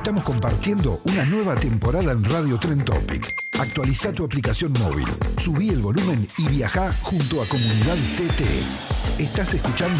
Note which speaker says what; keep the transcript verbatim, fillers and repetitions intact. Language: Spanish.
Speaker 1: estamos compartiendo una nueva temporada en Radio Trend Topic. Actualiza tu aplicación móvil, subí el volumen y viajá junto a Comunidad T T. Estás escuchando